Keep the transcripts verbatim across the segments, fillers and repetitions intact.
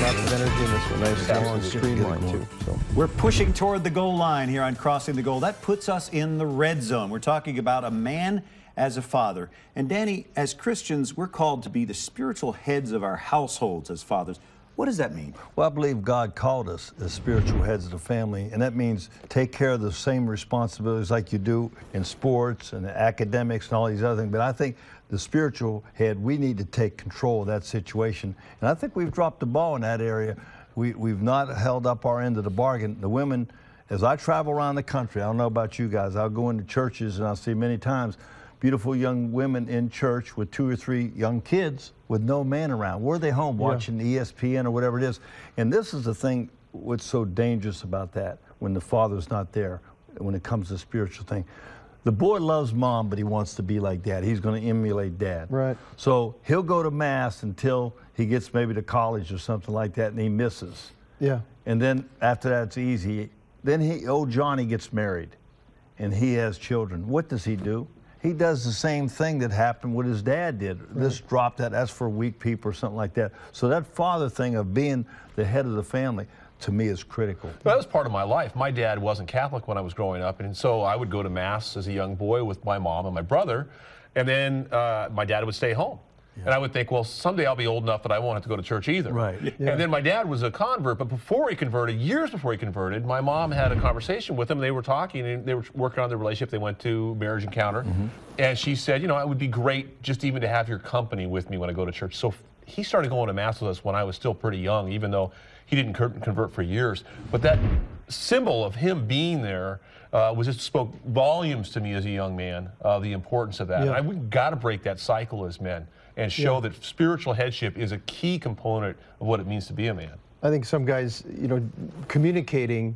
lots of energy in this one. Nice, long, streamlined too. So. We're pushing toward the goal line here on Crossing the Goal. That puts us in the red zone. We're talking about a man as a father. And Danny, as Christians, we're called to be the spiritual heads of our households as fathers. What does that mean? Well, I believe God called us as spiritual heads of the family, and that means take care of the same responsibilities like you do in sports and academics and all these other things. But I think the spiritual head, we need to take control of that situation. And I think we've dropped the ball in that area. We, we've not held up our end of the bargain. The women, as I travel around the country, I don't know about you guys, I'll go into churches and I'll see many times beautiful young women in church with two or three young kids with no man around. Were they home watching yeah. E S P N or whatever it is? And this is the thing, what's so dangerous about that, when the father's not there, when it comes to spiritual thing. The boy loves mom, but he wants to be like dad. He's going to emulate dad. Right. So he'll go to mass until he gets maybe to college or something like that, and he misses. Yeah. And then after that, it's easy. Then he, old Johnny gets married, and he has children. What does he do? He does the same thing that happened what his dad did. Right. This dropped that, that's for weak people or something like that. So that father thing of being the head of the family, to me, is critical. That was part of my life. My dad wasn't Catholic when I was growing up, and so I would go to mass as a young boy with my mom and my brother, and then uh, my dad would stay home. Yeah. And I would think, well, someday I'll be old enough that I won't have to go to church either. Right. Yeah. And then my dad was a convert, but before he converted, years before he converted, my mom had a conversation with him. They were talking, and they were working on their relationship. They went to Marriage Encounter, mm-hmm. and she said, you know, it would be great just even to have your company with me when I go to church. So he started going to mass with us when I was still pretty young, even though he didn't convert for years. But that symbol of him being there uh, was just spoke volumes to me as a young man, uh, the importance of that. Yeah. And I, we've got to break that cycle as men and show yeah. that spiritual headship is a key component of what it means to be a man. I think some guys, you know, communicating,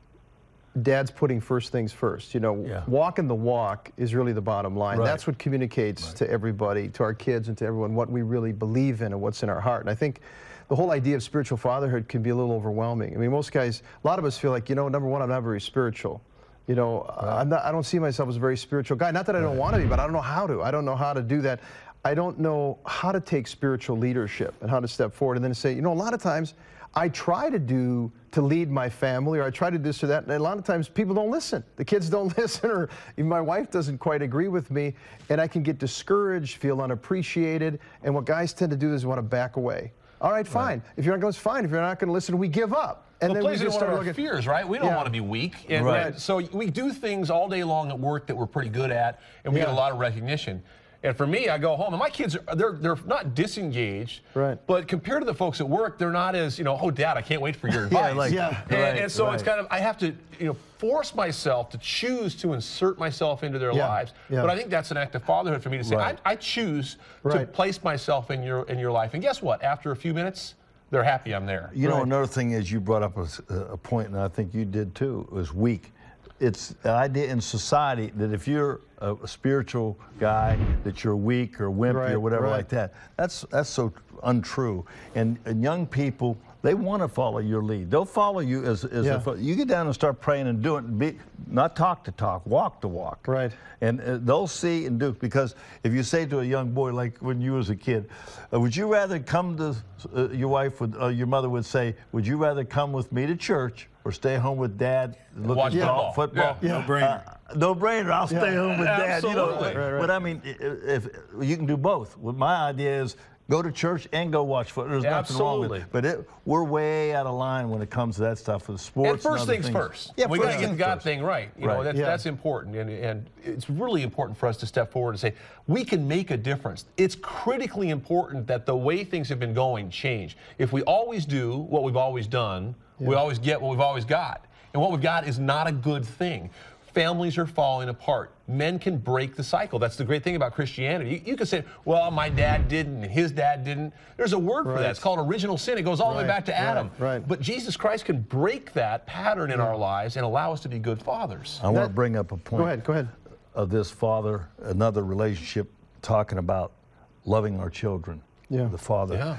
dad's putting first things first. You know, yeah. walking the walk is really the bottom line. Right. That's what communicates right. to everybody, to our kids and to everyone, what we really believe in and what's in our heart. And I think the whole idea of spiritual fatherhood can be a little overwhelming. I mean, most guys, a lot of us feel like, you know, number one, I'm not very spiritual. You know, right. I'm not, I don't see myself as a very spiritual guy. Not that I don't right. want to be, but I don't know how to. I don't know how to do that. I don't know how to take spiritual leadership and how to step forward and then say, you know, a lot of times I try to do, to lead my family, or I try to do this or that, and a lot of times people don't listen. The kids don't listen, or even my wife doesn't quite agree with me, and I can get discouraged, feel unappreciated, and what guys tend to do is want to back away. All right, fine. Right. If you're not going to listen, fine. If you're not going to listen, we give up. And well, then we just start one of our looking... fears, right? We don't yeah. want to be weak. And, right. and so we do things all day long at work that we're pretty good at, and we yeah. get a lot of recognition. And for me, I go home, and my kids, are, they're, they're not disengaged, right. but compared to the folks at work, they're not as, you know, oh, Dad, I can't wait for your advice. yeah, like, yeah. And, right, and so right. it's kind of, I have to, you know, force myself to choose to insert myself into their yeah. lives. Yeah. But I think that's an act of fatherhood for me to say, right. I, I choose right. to place myself in your, in your life. And guess what? After a few minutes, they're happy I'm there. You right. know, another thing is you brought up a, a point, and I think you did too, was weak. It's the idea in society that if you're a, a spiritual guy, that you're weak or wimpy right, or whatever right. like that. That's that's so untrue. And, and young people, they want to follow your lead. They'll follow you as, as yeah. a, you get down and start praying and doing, be, not talk to talk, walk to walk. Right. And uh, they'll see and do, because if you say to a young boy, like when you was a kid, uh, would you rather come to, uh, your wife, would, uh, your mother would say, would you rather come with me to church or stay home with Dad, look Watch at football? football? Yeah. No brainer. Uh, no brainer. I'll Yeah. stay home with Dad. You know, Absolutely. Right, right. but I mean, if, if you can do both. Well, my idea is go to church and go watch football. There's nothing wrong with Absolutely. it. But it, we're way out of line when it comes to that stuff with sports. And first other things, things first. Yeah, we first got to get the things God first. thing right. You Right. know, that's, Yeah. that's important, and, and it's really important for us to step forward and say we can make a difference. It's critically important that the way things have been going change. If we always do what we've always done, Yeah. we always get what we've always got, and what we've got is not a good thing. Families are falling apart. Men can break the cycle. That's the great thing about Christianity. You, you can say, well, my dad didn't and his dad didn't. There's a word Right. for that. It's called original sin. It goes all the way Right. back to Adam. Right. Right. But Jesus Christ can break that pattern in our lives and allow us to be good fathers. I want to That- bring up a point. Go ahead, go ahead. Of this father, another relationship, talking about loving our children. Yeah. The father. Yeah.